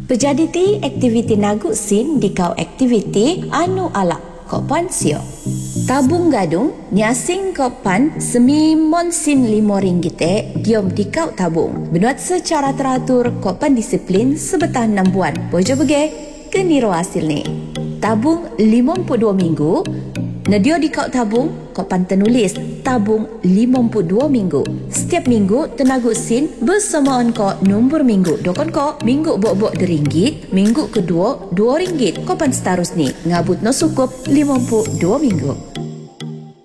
Pejadi ti aktiviti nagu sin di kau aktiviti anu alak kopan sio. Tabung gadung ni asing kopan semimon sin RM5 diom di kau tabung. Benuat secara teratur kopan disiplin sebetah 6 bulan. Bojo bege keniro hasil ni. Tabung 52 minggu. Nadio di kau tabung, kopan tenulis tabung 52 minggu. Setiap minggu tenagu sin bersamaan ko nombor minggu. Dokon ko minggu bok-bok RM2, minggu kedua RM2. Kopan seterus ni ngabut no cukup 52 minggu.